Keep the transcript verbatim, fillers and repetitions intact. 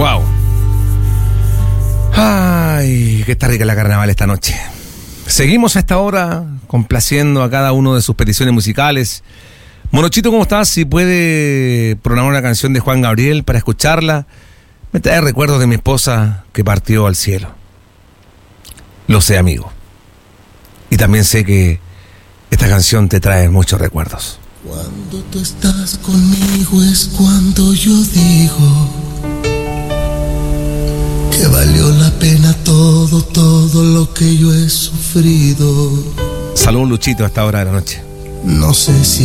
Wow. Ay, que está rica la carnaval esta noche. Seguimos a esta hora complaciendo a cada uno de sus peticiones musicales. Monochito, ¿cómo estás? Si puede programar una canción de Juan Gabriel para escucharla. Me trae recuerdos de mi esposa que partió al cielo. Lo sé, amigo. Y también sé que esta canción te trae muchos recuerdos. Cuando tú estás conmigo es cuando yo digo que valió la pena todo, todo lo que yo he sufrido. Salud, Luchito, a esta hora de la noche. No sé si